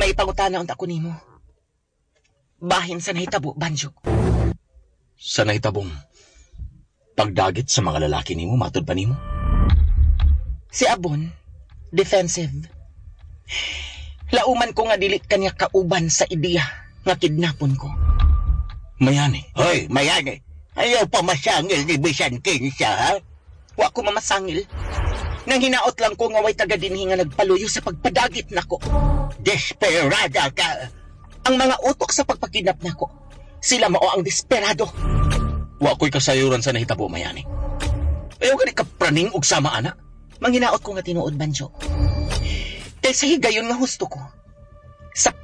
may pangutana unta ko nimo. Bahin sa nahitabo, Banjo. Sa nahitabong pagdagit sa mga lalaki nimo, matod pa nimo? Si Abon, defensive. Lauman ko nga dili kanya kauban sa ideya nga kidnapon ko. Mayani. Hoy, Mayani. Ayaw pa masangil ni Bisan Kinsa, ha? Wa ko mamasangil. Nang hinaot lang ko nga way taga dinhi nga nagpaluyo sa pagpadagit nako. Desperada ka. Ang mga utok sa pagpakidnap nako, sila mao ang desperado. Wa ko'y kasayuran sa nahitabo, Mayani. Ayaw ka ni kapraning og sama, ana. Manghinaot ko nga tinuod, Banjo. Kay sa higayon nga husto ko, sa